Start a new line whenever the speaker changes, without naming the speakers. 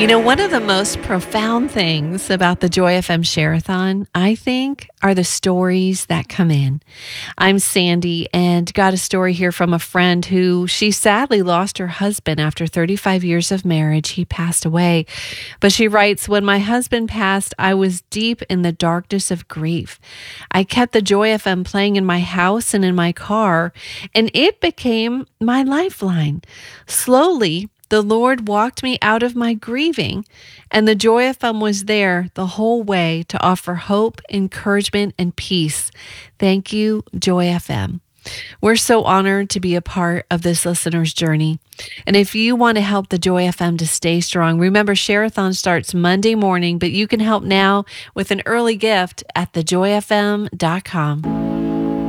One of the most profound things about the Joy FM Share-a-thon, I think, are the stories that come in. I'm Sandy and got a story here from a friend who she sadly lost her husband after 35 years of marriage. He passed away. But she writes, when my husband passed, I was deep in the darkness of grief. I kept the Joy FM playing in my house and in my car, and it became my lifeline. Slowly, the Lord walked me out of my grieving, and the Joy FM was there the whole way to offer hope, encouragement, and peace. Thank you, Joy FM. We're so honored to be a part of this listener's journey. And if you want to help the Joy FM to stay strong, remember Share-a-thon starts Monday morning, but you can help now with an early gift at thejoyfm.com.